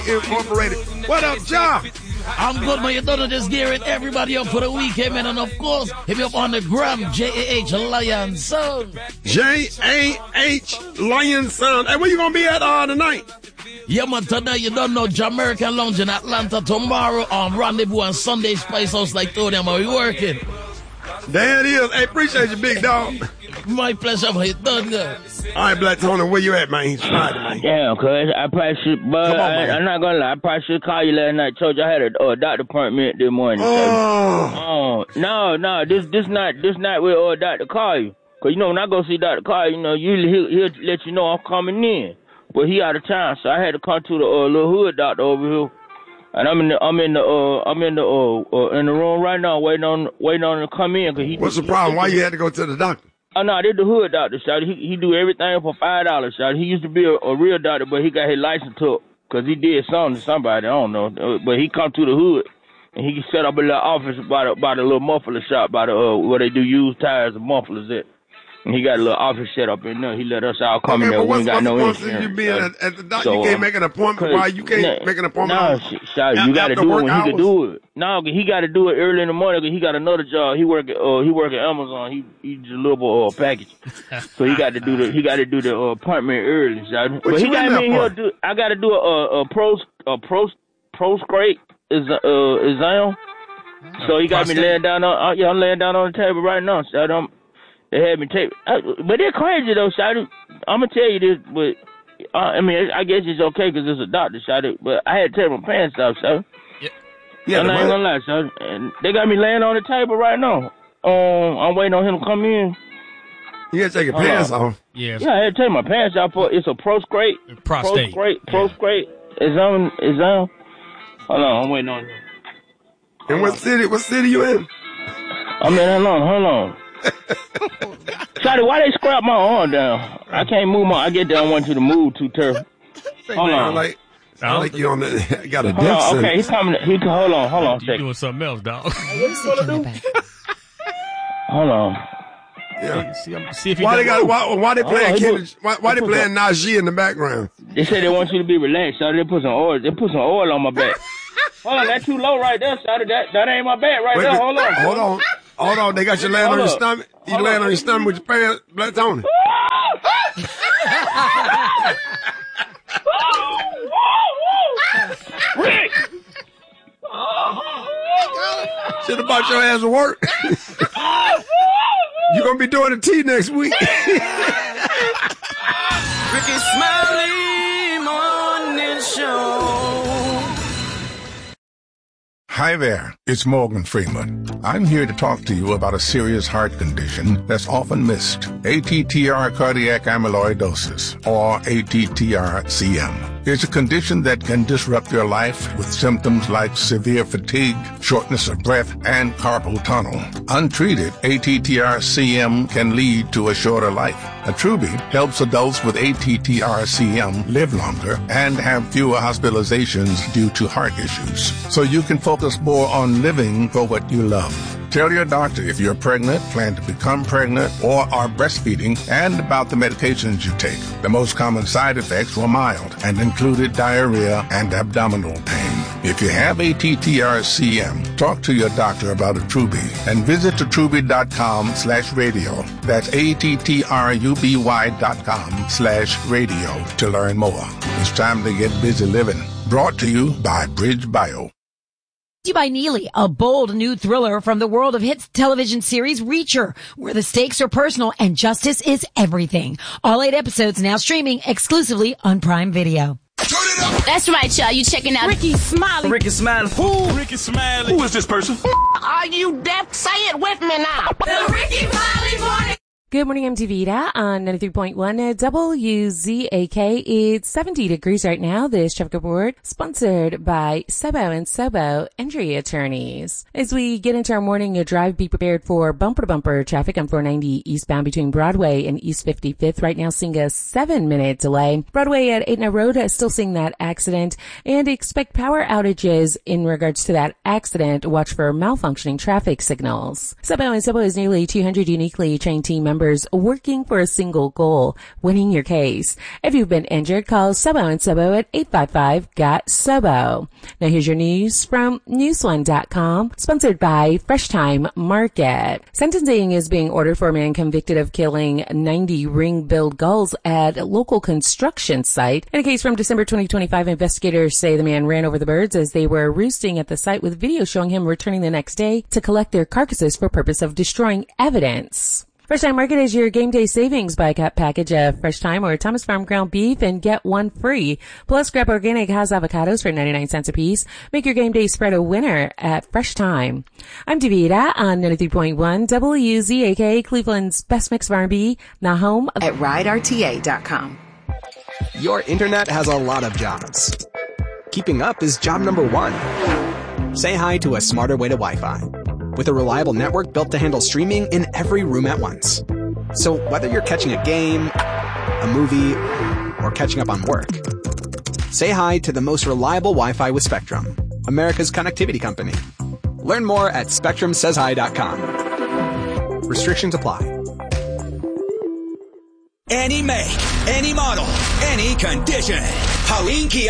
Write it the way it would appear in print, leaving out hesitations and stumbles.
Incorporated. What up, Ja? I'm good, man. You don't know, just gearing everybody up for the weekend, man. And of course, hit me up on the gram, JAH Lion Sound. JAH Lion Sound. Hey, where you gonna be at tonight? Yeah, man, tonight, you don't know, Jamaican Lounge in Atlanta. Tomorrow, Rendezvous on Sunday Spice House, like told them, are we working? There it is. Hey, appreciate you, big dog. My pleasure, man. You done good. All right, Black Tony, where you at, man? He's Friday, man. Yeah, cuz I probably should, but I'm not gonna lie, I probably should call you last night. Told you I had a doctor appointment this morning. Oh. No, this night we'll doctor call you. Cause you know when I go see Dr. Carr, you know, usually he'll let you know I'm coming in. But he out of town, so I had to come to the little hood doctor over here. And I'm in the room right now, waiting on him to come in. Cause what's the problem? Why you had to go to the doctor? Oh no, this the hood doctor, shawty. He do everything for $5, shawty. He used to be a real doctor, but he got his license took because he did something to somebody. I don't know, but he come to the hood and he set up a little office by the little muffler shop by the where they do used tires and mufflers at. And he got a little office set up in there. He let us all come in there. We ain't got no insurance. You being at the doctor, you can't make an appointment. Why you can't make an appointment? No, you got to do it when he can do it. No, he got to do it early in the morning because he got another job. He work at Amazon. He deliver package. So he got to do the appointment early. But he got me here. I got to do a prostate exam. So he got me laying down on. I'm laying down on the table right now. So they had me take, but they're crazy though, Shotty. I'm gonna tell you this, but I mean, I guess it's okay because it's a doctor, Shotty. But I had to take my pants off, Shotty. Yeah, I'm not even gonna lie, Shotty. And they got me laying on the table right now. I'm waiting on him to come in. You gotta take your pants off. Yeah, I had to take my pants off for it's a prostate exam. Hold on, I'm waiting on him. And what city you in? I'm in. Hold on. Shotty, why they scrap my arm down? I can't move I get down, I want you to move too terrible. Hold on. Like you on the, got a death sentence. Okay, he's coming. Hold on. You doing something else, dog. Hold on. Yeah. See if why they playing Najee in the background? They say they want you to be relaxed, Shotty. They put some oil on my back. Hold on, that's too low right there, Shotty. That ain't my back right there. Hold on, they got you laying on your stomach. You laying on your stomach with your pants, Black Tony. Rick! Shit about your ass to work. You gonna be doing a tea next week. Ricky Smiley Morning Show. Hi there, it's Morgan Freeman. I'm here to talk to you about a serious heart condition that's often missed. ATTR cardiac amyloidosis, or ATTR-CM. It's a condition that can disrupt your life with symptoms like severe fatigue, shortness of breath, and carpal tunnel. Untreated, ATTR-CM can lead to a shorter life. Attruby helps adults with ATTR-CM live longer and have fewer hospitalizations due to heart issues. So you can focus more on living for what you love. Tell your doctor if you're pregnant, plan to become pregnant, or are breastfeeding, and about the medications you take. The most common side effects were mild and included diarrhea and abdominal pain. If you have ATTR-CM, talk to your doctor about Attruby and visit attruby.com/radio. That's ATTRUBY.com/radio to learn more. It's time to get busy living. Brought to you by Bridge Bio. By Neely, a bold new thriller from the world of hit television series Reacher, where the stakes are personal and justice is everything. All 8 episodes now streaming exclusively on Prime Video. That's right, y'all. You checking out Ricky Smiley. Ricky Smiley. Who? Ricky Smiley. Who is this person? Are you deaf? Say it with me now. the Ricky Smiley Morning. Good morning, MTV on 93.1 WZAK. It's 70 degrees right now. This traffic report sponsored by Sobo and Sobo Injury Attorneys. As we get into our morning drive, be prepared for bumper-to-bumper traffic on 490 eastbound between Broadway and East 55th. Right now, seeing a 7-minute delay. Broadway at 8 Road, still seeing that accident, and expect power outages in regards to that accident. Watch for malfunctioning traffic signals. Sobo and Sobo is nearly 200 uniquely trained team members members working for a single goal, winning your case. If you've been injured, call Sobo and Sobo at 855-GOT-SOBO. Now here's your news from Newsone.com, sponsored by Fresh Time Market. Sentencing is being ordered for a man convicted of killing 90 ring-billed gulls at a local construction site. In a case from December 2025, investigators say the man ran over the birds as they were roosting at the site, with video showing him returning the next day to collect their carcasses for purpose of destroying evidence. Fresh Time Market is your game day savings. Buy a package of Fresh Time or Thomas Farm ground beef and get one free. Plus, grab organic Hass avocados for 99 cents a piece. Make your game day spread a winner at Fresh Time. I'm Davida on 93.1 WZAK, Cleveland's best mix of R&B, now home at riderta.com. Your internet has a lot of jobs. Keeping up is job number one. Say hi to a smarter way to Wi-Fi, with a reliable network built to handle streaming in every room at once. So whether you're catching a game, a movie, or catching up on work, say hi to the most reliable Wi-Fi with Spectrum, America's connectivity company. Learn more at SpectrumSaysHi.com. Restrictions apply. Any make, any model, any condition. Pauline Kia